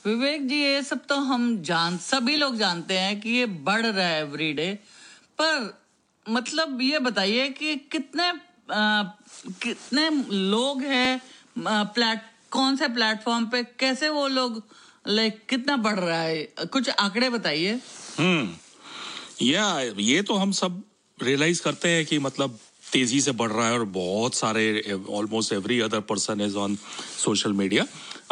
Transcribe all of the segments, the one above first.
विवेक जी, ये सब तो हम सभी लोग जानते हैं कि ये बढ़ रहा है एवरीडे, पर मतलब ये बताइए कि कितने लोग हैं कौन से प्लेटफॉर्म पे, कैसे वो लोग कितना बढ़ रहा है, कुछ आंकड़े बताइए। ये तो हम सब रियलाइज करते हैं कि मतलब तेजी से बढ़ रहा है और बहुत सारे almost every other person is on social media.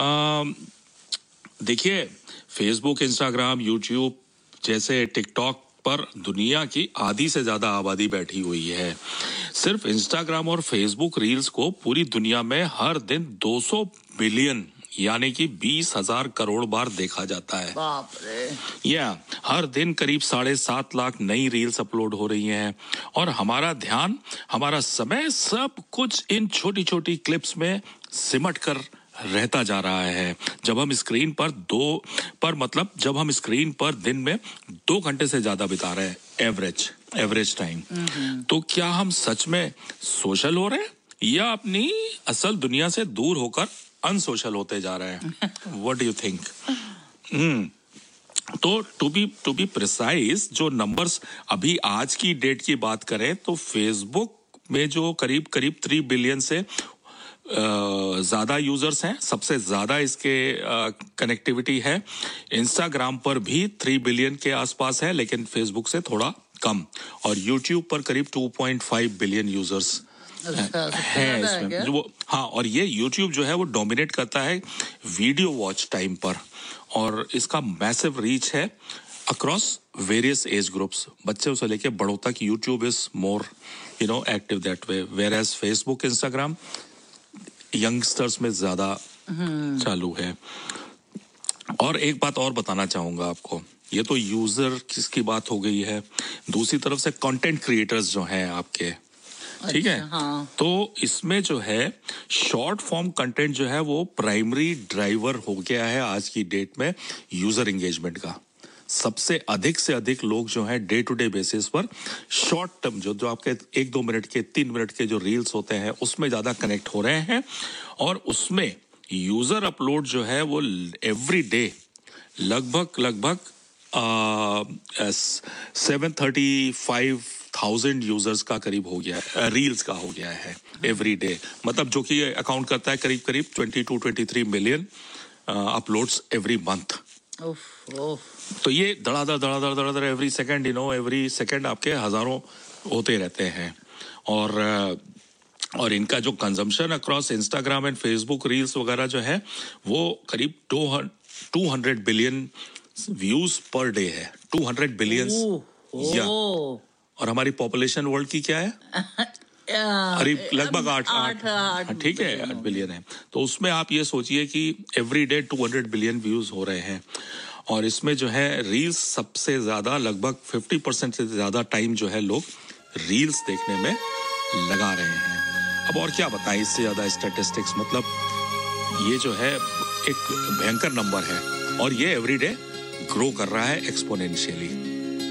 देखिए, फेसबुक, इंस्टाग्राम, यूट्यूब जैसे टिकटॉक पर दुनिया की आधी से ज्यादा आबादी बैठी हुई है। सिर्फ इंस्टाग्राम और फेसबुक रील्स को पूरी दुनिया में हर दिन 200 बिलियन यानी कि 20,000 करोड़ बार देखा जाता है। बाप रे। हर दिन करीब 7.5 लाख नई रील्स अपलोड हो रही हैं और हमारा ध्यान, हमारा समय, सब कुछ इन छोटी छोटी क्लिप्स में सिमट कर रहता जा रहा है। जब हम स्क्रीन पर दिन में 2 घंटे से ज्यादा बिता रहे हैं एवरेज टाइम, तो क्या हम सच में सोशल हो रहे हैं या अपनी असल दुनिया से दूर होकर अनसोशल होते जा रहे हैं? What do you think? तो टू बी प्रिसाइज, जो नंबर्स अभी आज की डेट की बात करें तो फेसबुक में जो करीब 3 बिलियन से ज्यादा यूजर्स हैं, सबसे ज्यादा इसके कनेक्टिविटी है। इंस्टाग्राम पर भी 3 बिलियन के आसपास है, लेकिन फेसबुक से थोड़ा कम। और यूट्यूब पर करीब 2.5 बिलियन यूजर्स है इसमें जो और ये YouTube जो है वो डोमिनेट करता है वीडियो वॉच टाइम पर, और इसका मैसिव रीच है अक्रॉस वेरियस एज ग्रुप्स, बच्चों से लेके बड़ों तक। YouTube is more active that way, where as Facebook, Instagram youngsters में ज्यादा चालू है। और एक बात और बताना चाहूंगा आपको, ये तो यूजर किसकी बात हो गई है, दूसरी तरफ से कंटेंट क्रिएटर्स जो हैं आपके, ठीक है। हाँ। तो इसमें जो है शॉर्ट फॉर्म कंटेंट जो है वो प्राइमरी ड्राइवर हो गया है आज की डेट में यूजर एंगेजमेंट का। सबसे अधिक से अधिक लोग जो है डे टू डे बेसिस पर शॉर्ट टर्म जो आपके 1-2 मिनट के, 3 मिनट के जो रील्स होते हैं उसमें ज्यादा कनेक्ट हो रहे हैं, और उसमें यूजर अपलोड जो है वो एवरी डे लगभग 735,000 यूजर्स का करीब हो गया है, रील्स का हो गया है एवरी डे, मतलब जो कि अकाउंट करता है करीब 22-23 मिलियन अपलोड्स एवरी मंथ। तो ये धड़ाधड़ एवरी सेकंड आपके हजारों होते रहते हैं। और इनका जो consumption across Instagram and Facebook reels वगैरह जो है वो करीब 200 बिलियन व्यूज पर डे है। 200 बिलियन। और हमारी पॉपुलेशन वर्ल्ड की क्या है? करीब लगभग 8 ठीक है, 8 बिलियन है। तो उसमें आप ये सोचिए कि एवरी डे 200 बिलियन व्यूज हो रहे हैं, और इसमें जो है रील्स सबसे ज्यादा, लगभग 50% से ज्यादा टाइम जो है लोग रील्स देखने में लगा रहे हैं। अब और क्या बताएं इससे ज्यादा स्टैटिस्टिक्स, मतलब ये जो है एक भयंकर नंबर है, और ये एवरी डे ग्रो कर रहा है एक्सपोनेंशियली।